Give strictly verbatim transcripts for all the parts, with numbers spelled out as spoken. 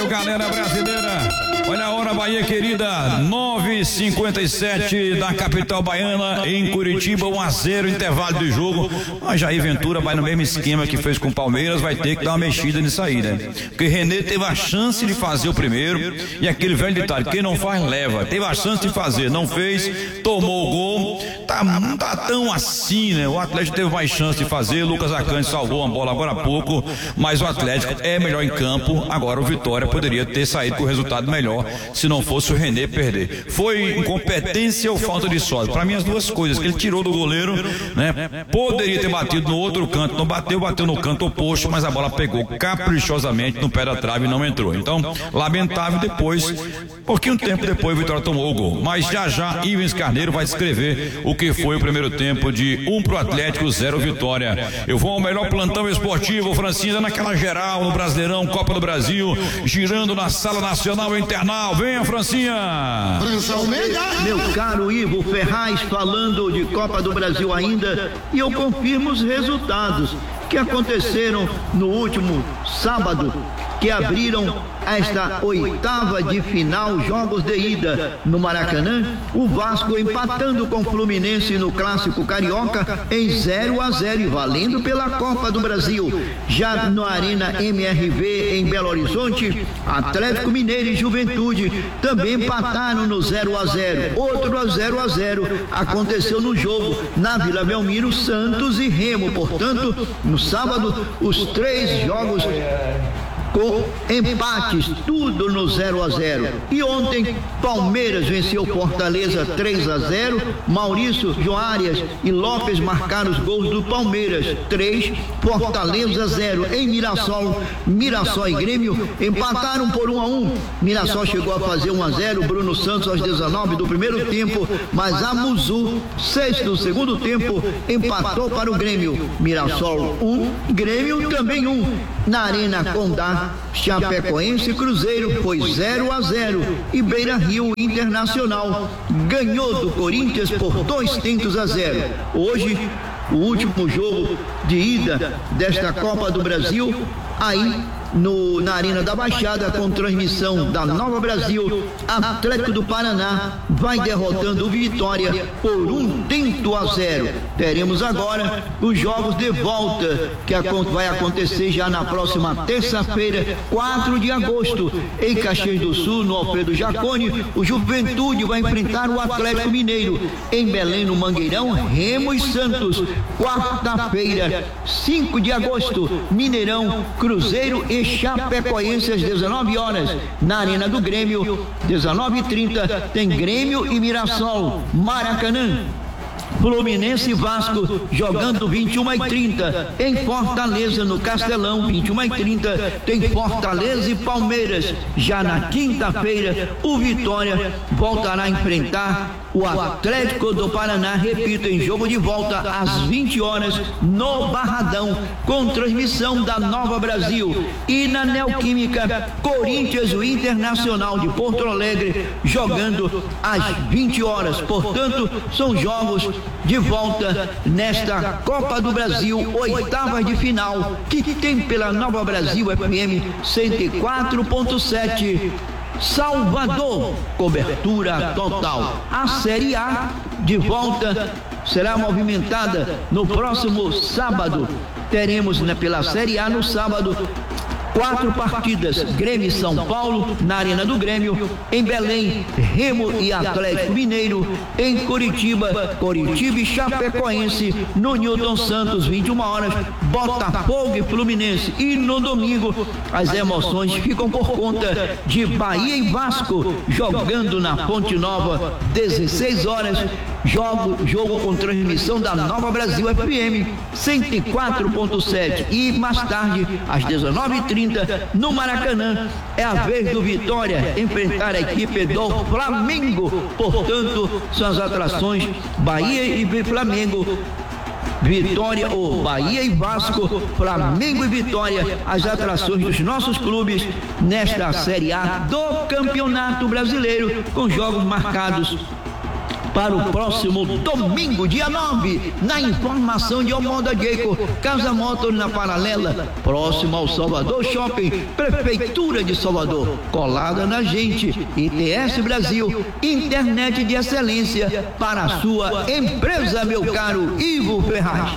Valeu, galera brasileira. Olha a hora, Bahia querida, nove e cinquenta e sete da capital baiana, em Curitiba, um a zero, intervalo de jogo. Mas Jair Ventura vai no mesmo esquema que fez com o Palmeiras, vai ter que dar uma mexida nisso aí, né? Porque René teve a chance de fazer o primeiro, e aquele velho ditado, quem não faz, leva. Teve a chance de fazer, não fez, tomou o gol. Tá, não tá tão assim, né? O Atlético teve mais chance de fazer, Lucas Acante salvou uma bola agora há pouco, mas o Atlético é melhor em campo. Agora o Vitória poderia ter saído com o resultado melhor se não fosse o René perder. Foi incompetência ou falta de sorte? Para mim, as duas coisas, que ele tirou do goleiro, né? Poderia ter batido no outro canto, não bateu, bateu no canto oposto, mas a bola pegou caprichosamente no pé da trave e não entrou. Então, lamentável. Depois, pouquinho tempo depois, o Vitória tomou o gol. Mas já já, Ivens Carneiro vai descrever o que foi o primeiro tempo de um pro Atlético, zero Vitória. Eu vou ao melhor plantão esportivo, Francinha, naquela geral, no Brasileirão, Copa do Brasil, girando na Sala Nacional e Internal. Venha, Francinha. Meu caro Ivo Ferraz, falando de Copa do Brasil ainda, e eu confirmo os resultados que aconteceram no último sábado, que abriram esta oitava de final, jogos de ida no Maracanã. O Vasco empatando com o Fluminense no Clássico Carioca em zero a zero e valendo pela Copa do Brasil. Já na Arena M R V em Belo Horizonte, Atlético Mineiro e Juventude também empataram no zero a zero. Outro a zero a zero aconteceu no jogo na Vila Belmiro, Santos e Remo. Portanto, no sábado, os três jogos com empates, tudo no zero a zero. E ontem, Palmeiras venceu Fortaleza três a zero. Maurício, Joárias e Lopes marcaram os gols do Palmeiras, três, Fortaleza zero. Em Mirassol, Mirassol e Grêmio empataram por um a um. Mirassol chegou a fazer um a zero, Bruno Santos aos dezenove do primeiro tempo, mas a Muzu, seis do segundo tempo, empatou para o Grêmio. Mirassol um, Grêmio também um. Na Arena Condá, Chapecoense e Cruzeiro foi zero a zero e Beira Rio Internacional ganhou do Corinthians por dois tentos a zero. Hoje, o último jogo de ida desta Copa do Brasil, aí no, na Arena da Baixada, com transmissão da Nova Brasil, Atlético do Paraná vai derrotando o Vitória por um tento a zero. Teremos agora os jogos de volta, que vai acontecer já na próxima terça-feira, quatro de agosto, em Caxias do Sul, no Alfredo Jaconi. O Juventude vai enfrentar o Atlético Mineiro. Em Belém, no Mangueirão, Remo e Santos. Quarta-feira, cinco de agosto, Mineirão, Cruzeiro e Chapecoense às dezenove horas. Na Arena do Grêmio, dezenove e trinta, tem Grêmio e Mirassol. Maracanã, Fluminense e Vasco jogando vinte e uma e trinta. Em Fortaleza, no Castelão, vinte e uma e trinta, tem Fortaleza e Palmeiras. Já na quinta-feira, o Vitória voltará a enfrentar o Atlético do Paraná, repito, em jogo de volta às vinte horas no Barradão, com transmissão da Nova Brasil. E na Neoquímica, Corinthians e o Internacional de Porto Alegre jogando às vinte horas. Portanto, são jogos de volta nesta Copa do Brasil, oitavas de final, que tem pela Nova Brasil F M cento e quatro ponto sete. Salvador, cobertura total. A Série A de volta será movimentada no próximo sábado. Teremos, né, pela Série A no sábado quatro partidas: Grêmio e São Paulo na Arena do Grêmio. Em Belém, Remo e Atlético Mineiro. Em Curitiba, Coritiba e Chapecoense no Newton Santos, vinte e uma horas, Botafogo e Fluminense. E no domingo, as emoções ficam por conta de Bahia e Vasco jogando na Fonte Nova, dezesseis horas. Jogo, jogo com transmissão da Nova Brasil F M cento e quatro ponto sete. E mais tarde, às dezenove e trinta, no Maracanã, é a vez do Vitória enfrentar a equipe do Flamengo. Portanto, são as atrações Bahia e Flamengo. Vitória, ou Bahia e Vasco, Flamengo e Vitória, as atrações dos nossos clubes nesta Série A do Campeonato Brasileiro, com jogos marcados para o próximo domingo, dia nove, na informação de Omoda Jacob, Casa Motors na Paralela, próximo ao Salvador Shopping, Prefeitura de Salvador, colada na gente. I T S Brasil, internet de excelência para a sua empresa, meu caro Ivo Ferraz.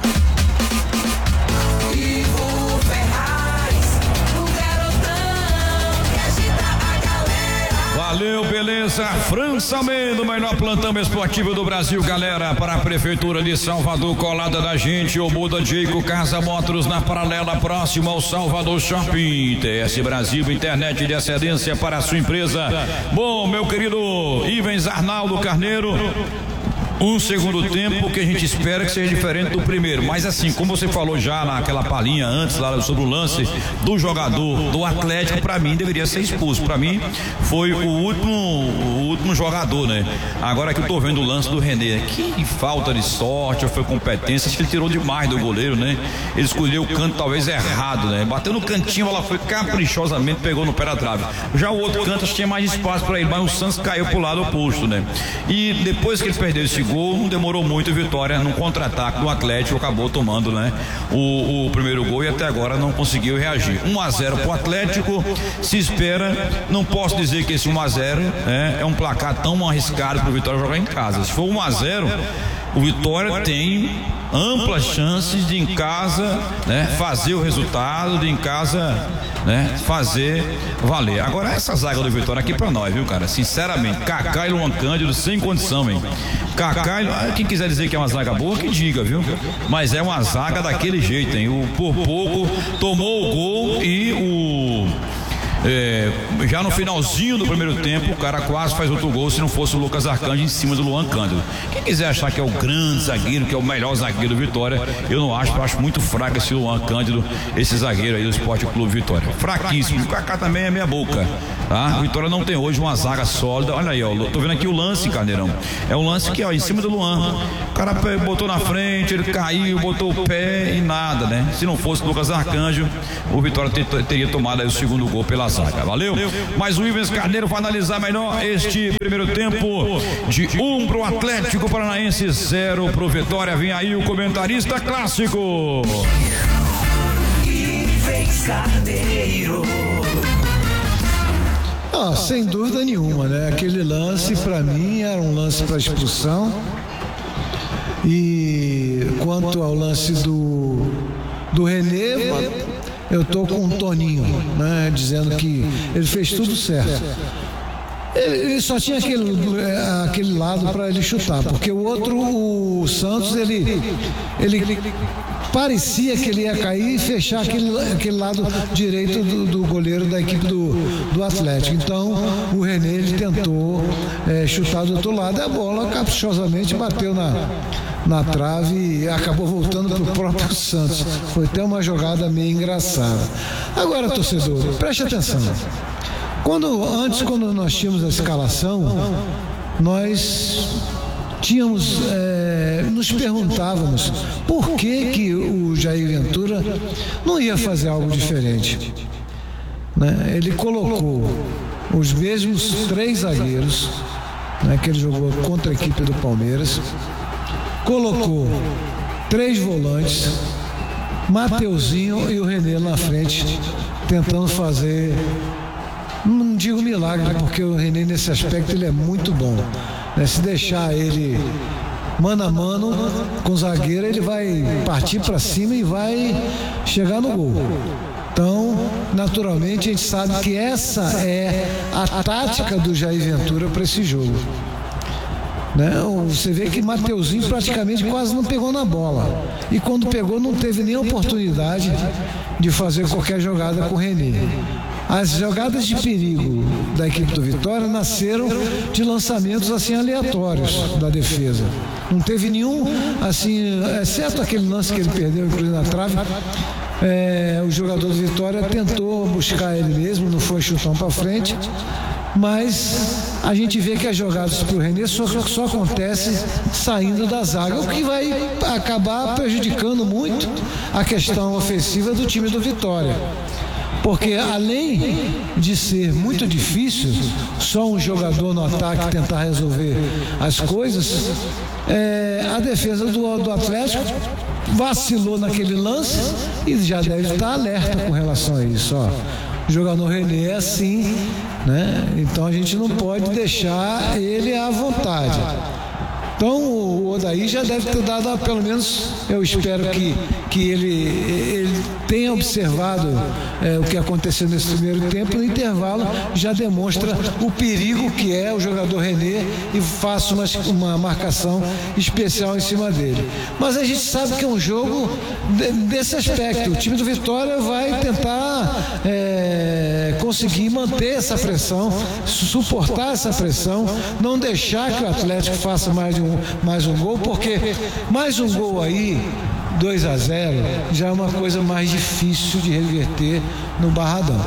Valeu, beleza. França Mendo, melhor plantão esportivo do Brasil, galera. Para a Prefeitura de Salvador, colada da gente, Omoda Jacob, Casa Motors na Paralela, próximo ao Salvador Shopping. I T S Brasil, internet de excelência para a sua empresa. Bom, meu querido Ivens Arnaldo Carneiro, um segundo tempo que a gente espera que seja diferente do primeiro, mas assim, como você falou já naquela palhinha antes lá sobre o lance do jogador do Atlético, pra mim deveria ser expulso. Pra mim foi o último o último jogador, né? Agora que eu tô vendo o lance do René, que falta de sorte, ou foi competência, acho que ele tirou demais do goleiro, né? Ele escolheu o canto talvez errado, né? Bateu no cantinho, ela foi caprichosamente, pegou no pé da trave. Já o outro canto acho que tinha mais espaço pra ele, mas o Santos caiu pro lado oposto, né? E depois que ele perdeu esse gol, não demorou muito, Vitória no contra-ataque do Atlético acabou tomando, né, o, o primeiro gol e até agora não conseguiu reagir. um a zero pro Atlético, se espera, não posso dizer que esse um a zero é, é um placar tão arriscado pro Vitória jogar em casa. Se for um a zero, o Vitória tem amplas chances de em casa, né, fazer o resultado, de em casa, né, fazer valer. Agora essa zaga do Vitória aqui pra nós, viu, cara? Sinceramente, Kaká e Luan Cândido sem condição, hein? Kaká, quem quiser dizer que é uma zaga boa, que diga, viu? Mas é uma zaga daquele jeito, hein? O por pouco tomou o gol e o É, já no finalzinho do primeiro tempo, o cara quase faz outro gol se não fosse o Lucas Arcanjo em cima do Luan Cândido. Quem quiser achar que é o grande zagueiro, que é o melhor zagueiro do Vitória, eu não acho, eu acho muito fraco esse Luan Cândido, esse zagueiro aí do Esporte Clube Vitória. Fraquíssimo. O Kaká também é meia boca, tá? O Vitória não tem hoje uma zaga sólida. Olha aí, ó, tô vendo aqui o lance, Carneirão. É um lance que, ó, em cima do Luan. O cara botou na frente, ele caiu, botou o pé e nada, né? Se não fosse o Lucas Arcanjo, o Vitória ter, teria tomado aí o segundo gol pela zaga, valeu? Mas o Ivens Carneiro vai analisar melhor este primeiro tempo de um pro Atlético Paranaense, zero pro Vitória. Vem aí o comentarista clássico. Ivens Carneiro. Ah, sem dúvida nenhuma, né? Aquele lance para mim era um lance para expulsão. E quanto ao lance do do René, eu tô com um Toninho, né, dizendo que ele fez tudo certo. Ele só tinha aquele, aquele lado para ele chutar, porque o outro, o Santos, ele, ele parecia que ele ia cair e fechar aquele, aquele lado direito do, do goleiro da equipe do, do Atlético. Então o René, ele tentou é, chutar do outro lado, e a bola caprichosamente bateu na na trave e acabou voltando para o próprio Santos. Foi até uma jogada meio engraçada. Agora, torcedor, preste atenção. Quando, antes, quando nós tínhamos a escalação, nós tínhamos, é, nos perguntávamos por que que o Jair Ventura não ia fazer algo diferente, né? Ele colocou os mesmos três zagueiros, né, que ele jogou contra a equipe do Palmeiras, colocou três volantes, Mateuzinho e o René na frente, tentando fazer, não digo milagre, porque o René nesse aspecto ele é muito bom, né? Se deixar ele mano a mano com o zagueiro, ele vai partir para cima e vai chegar no gol. Então, naturalmente, a gente sabe que essa é a tática do Jair Ventura para esse jogo. Né? Você vê que Mateuzinho praticamente quase não pegou na bola, e quando pegou não teve nem oportunidade de fazer qualquer jogada com o René. As jogadas de perigo da equipe do Vitória nasceram de lançamentos assim aleatórios da defesa. Não teve nenhum, assim, exceto aquele lance que ele perdeu inclusive na trave. É, o jogador do Vitória tentou buscar ele mesmo, não foi chutão para frente. Mas a gente vê que as jogadas para o René só, só acontecem saindo da zaga, o que vai acabar prejudicando muito a questão ofensiva do time do Vitória. Porque além de ser muito difícil só um jogador no ataque tentar resolver as coisas, é, a defesa do, do Atlético vacilou naquele lance e já deve estar alerta com relação a isso. Ó. O jogador René é assim, né? Então a gente não pode deixar ele à vontade. Então o Odair já deve ter dado, pelo menos eu espero que, que ele, ele tenha observado é, o que aconteceu nesse primeiro tempo. No intervalo já demonstra o perigo que é o jogador René e faça uma, uma marcação especial em cima dele. Mas a gente sabe que é um jogo de, desse aspecto. O time do Vitória vai tentar é, conseguir manter essa pressão, suportar essa pressão, não deixar que o Atlético faça mais de um mais um gol, porque mais um gol aí, dois a zero, já é uma coisa mais difícil de reverter no Barradão.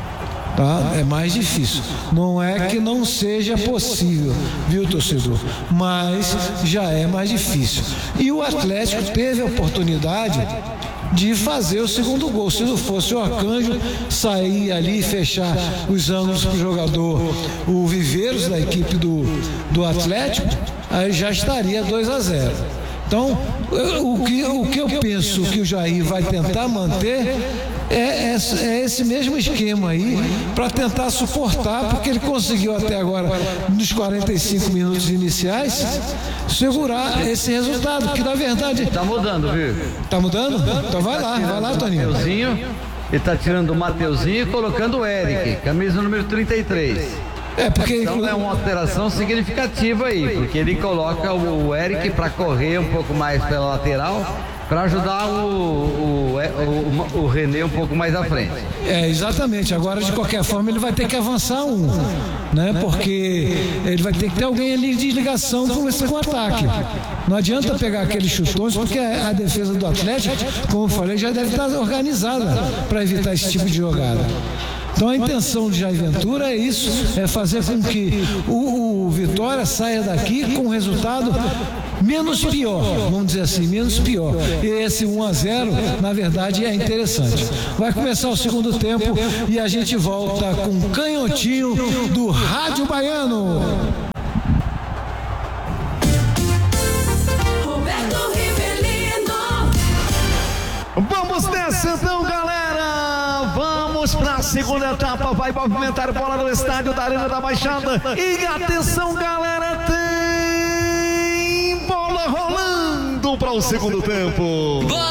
Tá? É mais difícil. Não é que não seja possível, viu, torcedor? Mas já é mais difícil. E o Atlético teve a oportunidade de fazer o segundo gol. Se não fosse o Arcanjo sair ali e fechar os ângulos para o jogador, o Viveiros da equipe do, do Atlético, aí já estaria dois a zero. Então, o que, o que eu penso que o Jair vai tentar manter é, é, é esse mesmo esquema aí, para tentar suportar, porque ele conseguiu até agora, nos quarenta e cinco minutos iniciais, segurar esse resultado, que na verdade... Tá mudando, viu? Tá mudando? Então vai lá, vai lá, Toninho. Mateuzinho, ele tá tirando o Mateuzinho e colocando o Eric, camisa número trinta e três. É, porque... Então é uma alteração significativa aí, porque ele coloca o Eric para correr um pouco mais pela lateral, para ajudar o, o, o, o René um pouco mais à frente. É, exatamente. Agora, de qualquer forma, ele vai ter que avançar um, né? Porque ele vai ter que ter alguém ali de ligação com esse com o ataque. Não adianta pegar aqueles chutões, porque a, a defesa do Atlético, como eu falei, já deve estar organizada para evitar esse tipo de jogada. Então a intenção de Jair Ventura é isso, é fazer com que o, o Vitória saia daqui com um resultado menos pior, vamos dizer assim, menos pior. E esse um a zero, na verdade, é interessante. Vai começar o segundo tempo e a gente volta com o Canhotinho do Rádio Baiano. Roberto Rivelino. Vamos nessa então, galera. Vamos para a segunda etapa. Vai movimentar a bola no estádio da Arena da Baixada. E atenção, galera, tem bola rolando para o segundo tempo.